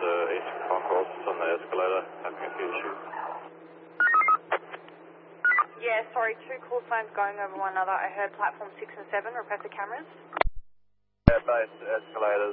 East Concourse on the escalator, having a few issues. Yeah, sorry, two call signs going over one another. I heard platform 6 and 7, request the cameras. Yeah, base escalators.